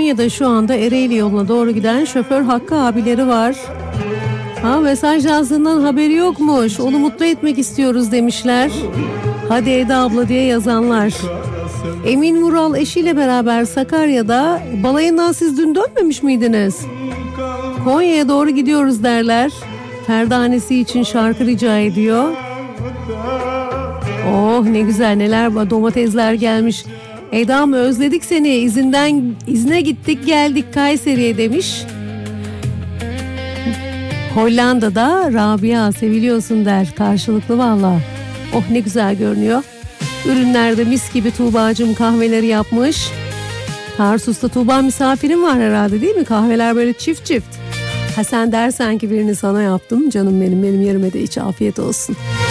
Konya'da şu anda Ereğli yoluna doğru giden şoför Hakkı abileri var. Mesaj yazdığından haberi yokmuş. Onu mutlu etmek istiyoruz demişler. Hadi Eda abla diye yazanlar. Emin Vural eşiyle beraber Sakarya'da. Balayından siz dün dönmemiş miydiniz? Konya'ya doğru gidiyoruz derler. Ferdanesi için şarkı rica ediyor. Oh ne güzel, neler var, domatesler gelmiş. Eda'm özledik seni, izne gittik geldik Kayseri'ye demiş. Hollanda'da Rabia seviliyorsun der, karşılıklı valla. Oh ne güzel görünüyor. Ürünlerde mis gibi Tuğba'cığım kahveleri yapmış. Tarsus'ta Tuğba misafirim var herhalde değil mi? Kahveler böyle çift çift. Ha sen dersen ki birini sana yaptım canım benim yerime de iç, afiyet olsun.